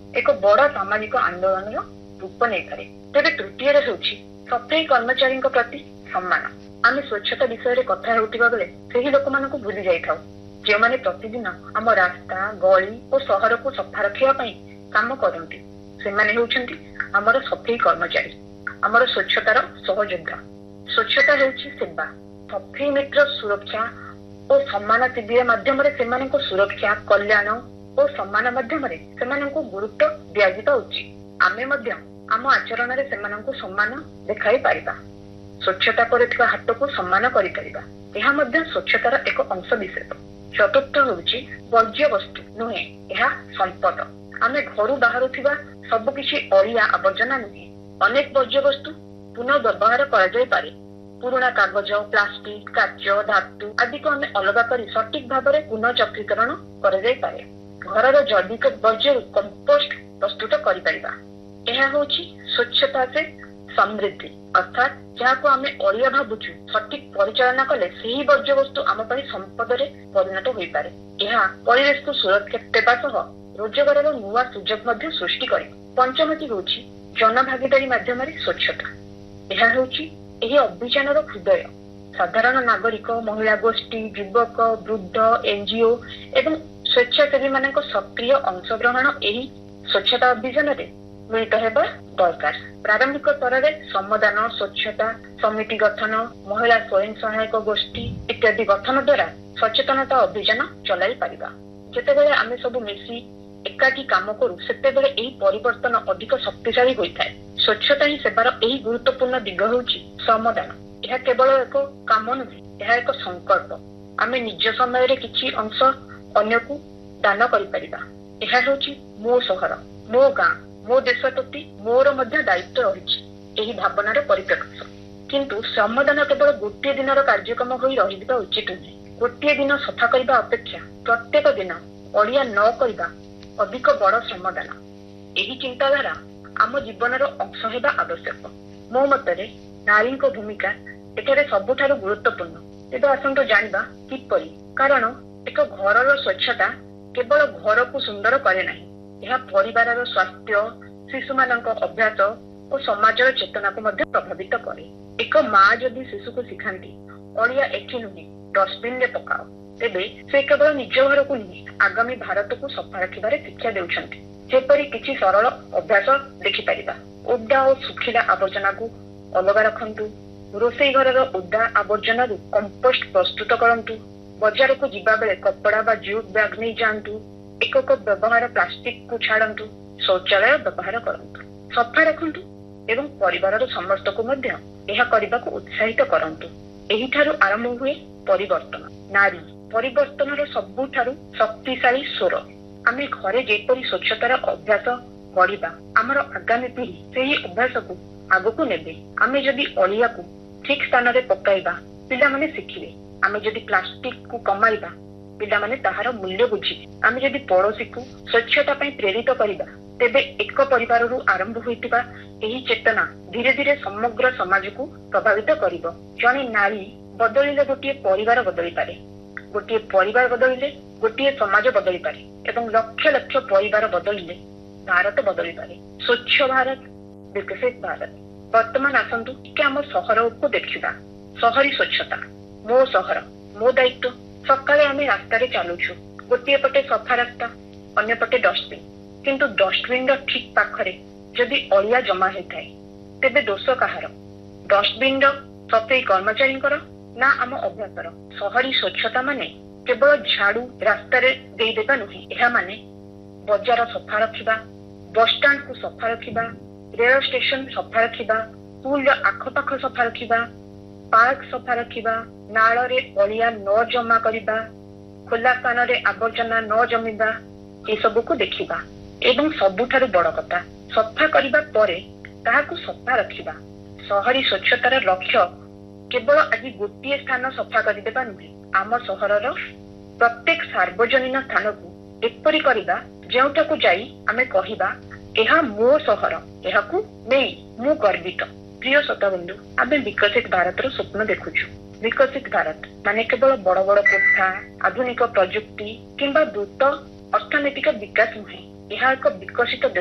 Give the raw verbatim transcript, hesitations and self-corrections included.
ଏକ ବଡ ସାମାଜିକ ଆନ୍ଦୋଳନର ରୂପ ନେଇପାରେ। ତେବେ ତୃତୀୟରେ ହେଉଛି ସଫେଇ କର୍ମଚାରୀଙ୍କ ପ୍ରତି ସମ୍ମାନ। ଆମେ ସ୍ୱଚ୍ଛତା ବିଷୟରେ କଥା ହେଉଥିବା ବେଳେ ସେହି ଲୋକମାନଙ୍କୁ ଭୁଲି ଯାଇଥାଉ ଯେଉଁମାନେ ପ୍ରତିଦିନ ଆମ ରାସ୍ତା, ଗଳି ଓ ସହରକୁ ସଫା ରଖିବା ପାଇଁ କାମ କରନ୍ତି। ସେମାନେ ହେଉଛନ୍ତି ଆମର ସଫେଇ କର୍ମଚାରୀ, ଆମର ସ୍ୱଚ୍ଛତାର ସହଯୋଦ୍ଧା। ସ୍ୱଚ୍ଛତା ହେଉଛି ସେବା। ସଫେଇ ମିତ୍ର ସୁରକ୍ଷା ଓ ସମ୍ମାନ ଶିବିର ମାଧ୍ୟମରେ ସେମାନଙ୍କ ସୁରକ୍ଷା, କଲ୍ୟାଣ ଓ ସମ୍ମାନ ମାଧ୍ୟମରେ ସେମାନଙ୍କୁ ଗୁରୁତ୍ୱ ଦିଆଯିବା ଉଚିତ। ଆମେ ମଧ୍ୟ ଆମ ଆଚରଣରେ ସେମାନଙ୍କୁ ସମ୍ମାନ ଦେଖାଇ ପାରିବା। ସ୍ୱଚ୍ଛତା କରୁଥିବା ହାତକୁ ସମ୍ମାନ କରିପାରିବା। ଏହା ମଧ୍ୟ ସ୍ୱଚ୍ଛତାର ଏକ ଅଂଶ ବିଶେଷ। ଚତୁର୍ଥ ହେଉଛି ବର୍ଜ୍ୟବସ୍ତୁ ନୁହେଁ, ଏହା ସମ୍ପଦ। ଆମେ ଘରୁ ବାହାରୁଥିବା ସବୁ କିଛି ଅଳିଆ ଆବର୍ଜନା ନୁହେଁ। ଅନେକ ବର୍ଜ୍ୟବସ୍ତୁ ପୁନଃ ବ୍ୟବହାର କରାଯାଇପାରେ। ପୁରୁଣା କାଗଜ, ପ୍ଲାଷ୍ଟିକ, କାଚ, ଧାତୁ ଆଦିକୁ ଆମେ ଅଲଗା କରି ସଠିକ ଭାବରେ ପୁନଃଚକ୍ରୀକରଣ କରାଯାଇପାରେ। ଘରର ଜୈବିକ ବର୍ଜ୍ୟରୁ କମ୍ପୋଷ୍ଟ ପ୍ରସ୍ତୁତ କରିପାରିବା। ଏହା ହେଉଛି ସ୍ୱଚ୍ଛତା ସେ ସମୃଦ୍ଧି, ଅର୍ଥାତ୍ ଯାହାକୁ ଆମେ ଅଳିଆ ଭାବୁଛୁ ସଠିକ ପରିଚାଳନା କଲେ ସେହି ବର୍ଜ୍ୟବସ୍ତୁ ଆମ ପାଇଁ ସମ୍ପଦରେ ପରିଣତ ହୋଇପାରେ। ଏହା ପରିବେଶକୁ ସୁରକ୍ଷା ଦେବା ସହ ରୋଜଗାରର ନୂଆ ସୁଯୋଗ ମଧ୍ୟ ସୃଷ୍ଟି କରିବ। ପଞ୍ଚମଟି ହେଉଛି ଜନଭାଗିଦାରୀ ମାଧ୍ୟମରେ ସ୍ୱଚ୍ଛତା। ଏହା ହେଉଛି ଏହି ଅଭିଯାନର ହୃଦୟ। ସାଧାରଣ ନାଗରିକ, ମହିଳା ଗୋଷ୍ଠୀ, ଯୁବକ, ବୃଦ୍ଧ, ଏନଜିଓ ଏବଂ ସ୍ୱେଚ୍ଛାସେବୀ ମାନଙ୍କ ସକ୍ରିୟ ଅଂଶଗ୍ରହଣ ଏହି ସ୍ୱଚ୍ଛତା ଅଭିଯାନରେ ମିଳିତ ହେବା ଦରକାର। ପ୍ରାରମ୍ଭିକ ସ୍ତରରେ ଶ୍ରମଦାନ, ସ୍ୱଚ୍ଛତା ସମିତି ଗଠନ, ମହିଳା ସ୍ୱୟଂ ସହାୟକ ଗୋଷ୍ଠୀ ଇତ୍ୟାଦି ଗଠନ ଦ୍ୱାରା ସଚେତନତା ଅଭିଯାନ ଚଲାଇ ପାରିବା। ଯେତେବେଳେ ଆମେ ସବୁ ମିଶି ଏକାଠି କାମ କରୁ ସେତେବେଳେ ଏହି ପରିବର୍ତ୍ତନ ଅଧିକ ଶକ୍ତିଶାଳୀ ହୋଇଥାଏ। ସ୍ୱଚ୍ଛତା ହିଁ ସେବାର ଏହି ଗୁରୁତ୍ୱପୂର୍ଣ୍ଣ ଦିଗ ହେଉଛି ଶ୍ରମଦାନ। ଏହା କେବଳ ଏକ କାମ ନୁହେଁ, ଏହା ଏକ ସଂକଳ୍ପ। ଆମେ ନିଜ ସମୟରେ କିଛି ଅଂଶ ଅନ୍ୟକୁ ଦାନ କରିପାରିବା। ଏହା ହେଉଛି ମୋ ସହର, ମୋ ଗାଁ, ମୋ ଦେଶ ପ୍ରତି ମୋର ମଧ୍ୟ ଦାୟିତ୍ୱ ରହିଛି ଏହି ଭାବନାର ପରିପ୍ରକାଶ। କିନ୍ତୁ ଶ୍ରମଦାନ କେବଳ ଗୋଟିଏ ଦିନର କାର୍ଯ୍ୟକ୍ରମ ହୋଇ ରହିଯିବା ଉଚିତ ନୁହେଁ। ଗୋଟିଏ ଦିନ ସଫା କରିବା ଅପେକ୍ଷା ପ୍ରତ୍ୟେକ ଦିନ ଅଳିଆ ନ କରିବା ଅଧିକ ବଡ଼ ଶ୍ରମଦାନ। ଏହି ଚିନ୍ତାଧାରା ଆମ ଜୀବନର ଅଂଶ ହେବା ଆବଶ୍ୟକ। ମୋ ମତରେ ନାରୀଙ୍କ ଭୂମିକା ଏଠାରେ ସବୁଠାରୁ ଗୁରୁତ୍ୱପୂର୍ଣ୍ଣ। ତେବେ ଆସନ୍ତୁ ଜାଣିବା କିପରି। କାରଣ ଏକ ଘରର ସ୍ୱଚ୍ଛତା କେବଳ ଘରକୁ ସୁନ୍ଦର କରେ ନାହିଁ, ଏହା ପରିବାରର ସ୍ୱାସ୍ଥ୍ୟ, ଶିଶୁମାନଙ୍କ ଅଭ୍ୟାସ ଓ ସମାଜର ଚେତନାକୁ ମଧ୍ୟ ପ୍ରଭାବିତ କରେ। ଏକ ମା ଯଦି ଶିଶୁକୁ ଶିଖାନ୍ତି ଅଳିଆ ଏଠି ନୁହେଁ, ଡଷ୍ଟବିନରେ ପକାଅ, ତେବେ ସେ କେବଳ ନିଜ ଘରକୁ ନୁହେଁ ଆଗାମୀ ଭାରତକୁ ସଫା ରଖିବାରେ ଶିକ୍ଷା ଦେଉଛନ୍ତି। ଯେପରି କିଛି ସରଳ ଅଭ୍ୟାସ ଦେଖିପାରିବା। ଓଦା ଓ ଶୁଖିଲା ଆବର୍ଜନାକୁ ଅଲଗା ରଖନ୍ତୁ। ରୋଷେଇ ଘରର ଓଦା ଆବର୍ଜନାରୁ କମ୍ପୋଷ୍ଟ ପ୍ରସ୍ତୁତ କରନ୍ତୁ। ବଜାରକୁ ଯିବା ବେଳେ କପଡା ବା ଜୁଟ ବ୍ୟାଗ ନେଇ ଯାଆନ୍ତୁ। ଏକକ ବ୍ୟବହାର ପ୍ଲାଷ୍ଟିକକୁ ଛାଡନ୍ତୁ। ଶୌଚାଳୟ ବ୍ୟବହାର କରନ୍ତୁ। ସଫା ରଖନ୍ତୁ ଏବଂ ପରିବାରର ସମସ୍ତଙ୍କୁ ମଧ୍ୟ ଏହା କରିବାକୁ ଉତ୍ସାହିତ କରନ୍ତୁ। ଏହିଠାରୁ ଆରମ୍ଭ ହୁଏ ପରିବର୍ତ୍ତନ। ନାରୀ ପରିବର୍ତ୍ତନର ସବୁଠାରୁ ଶକ୍ତିଶାଳୀ ସ୍ୱର। ଆମେ ଘରେ ଯେପରି ସ୍ୱଚ୍ଛତାର ଅଭ୍ୟାସ ଗଢିବା, ଆମର ଆଗାମୀ ପିଢି ସେହି ଅଭ୍ୟାସକୁ ଆଗକୁ ନେବେ। ଆମେ ଯଦି ଅଳିଆକୁ ଠିକ ସ୍ଥାନରେ ପକାଇବା, ପିଲାମାନେ ଶିଖିବେ। ଆମେ ଯଦି ପ୍ଲାଷ୍ଟିକକୁ କମାଇବା, ପିଲାମାନେ ତାହାର ମୂଲ୍ୟ ବୁଝିବେ। ଆମେ ଯଦି ପଡୋଶୀକୁ ସ୍ୱଚ୍ଛତା ପାଇଁ ପ୍ରେରିତ କରିବା, ତେବେ ଏକ ପରିବାରରୁ ଆରମ୍ଭ ହୋଇଥିବା ଏହି ଚେତନା ଧୀରେ ଧୀରେ ସମଗ୍ର ସମାଜକୁ ପ୍ରଭାବିତ କରିବ। ଜଣେ ନାରୀ ବଦଳିଲେ ଗୋଟିଏ ପରିବାର ବଦଳିପାରେ, ଗୋଟିଏ ପରିବାର ବଦଳିଲେ ଗୋଟିଏ ସମାଜ ବଦଳିପାରେ ଏବଂ ଲକ୍ଷ ଲକ୍ଷ ପରିବାର ବଦଳିଲେ ଭାରତ ବଦଳିପାରେ। ସ୍ୱଚ୍ଛ ଭାରତ, ବିକଶିତ ଭାରତ। ବର୍ତ୍ତମାନ ଆସନ୍ତୁ ଟିକେ ଆମ ସହରକୁ ଦେଖିବା। ସହରୀ ସ୍ୱଚ୍ଛତା ମୋ ସହର, ମୋ ଦାୟିତ୍ୱ। ସକାଳେ ଆମେ ରାସ୍ତାରେ ଚାଲୁଛୁ, ଗୋଟିଏ ପଟେ ସଫା ରାସ୍ତା, ଅନ୍ୟ ପଟେ ଡଷ୍ଟବିନ୍। କିନ୍ତୁ ଡଷ୍ଟବିନ୍ର ଠିକ ପାଖରେ ଯଦି ଅଳିଆ ଜମା ହେଇଥାଏ, ତେବେ ଦୋଷ କାହାର? ଡଷ୍ଟବିନ୍ର, ସଫେଇ କର୍ମଚାରୀଙ୍କର ନା ଆମ ଅଭ୍ୟାସର? ସହରୀ ସ୍ୱଚ୍ଛତା ମାନେ କେବଳ ଝାଡୁ ରାସ୍ତାରେ ଦେଇଦେବା ନୁହେଁ। ଏହା ମାନେ ବଜାର ସଫା ରଖିବା, ବସଷ୍ଟାଣ୍ଡକୁ ସଫା ରଖିବା, ରେଳ ଷ୍ଟେସନ ସଫା ରଖିବା, ସ୍କୁଲର ଆଖପାଖ ସଫା ରଖିବା, ପାର୍କ ସଫା ରଖିବା, ନାଳରେ ଅଳିଆ ନ ଜମା କରିବା, ଖୋଲା ସ୍ଥାନରେ ଆବର୍ଜନା ନ ଜମିବା, ଏସବୁକୁ ଦେଖିବା। ଏବଂ ସବୁଠାରୁ ବଡ କଥା, ସଫା କରିବା ପରେ ତାହାକୁ ସଫା ରଖିବା। ସହରୀ ସ୍ୱଚ୍ଛତାର ଲକ୍ଷ୍ୟ କେବଳ ଆଜି ଗୋଟିଏ ସ୍ଥାନ ସଫା କରିଦେବା ନୁହେଁ, ଆମ ସହରର ପ୍ରତ୍ୟେକ ସାର୍ବଜନୀନ ସ୍ଥାନକୁ ଏପରି କରିବା ଯେଉଁଠାକୁ ଯାଇ ଆମେ କହିବା ଏହା ମୋ ସହର, ଏହାକୁ ନେଇ ମୁଁ ଗର୍ବିତ। ପ୍ରିୟ ଶ୍ରୋତାବନ୍ଧୁ, ଆମେ ବିକଶିତ ଭାରତର ସ୍ୱପ୍ନ ଦେଖୁଛୁ। ବିକଶିତ ଭାରତ ମାନେ କେବଳ ବଡ ବଡ କୋଠା, ଆଧୁନିକ ପ୍ରଯୁକ୍ତି କିମ୍ବା ଦ୍ରୁତ ଅର୍ଥନୈତିକ ବିକାଶ ନୁହେଁ, ଏହା ଏକ ବିକଶିତ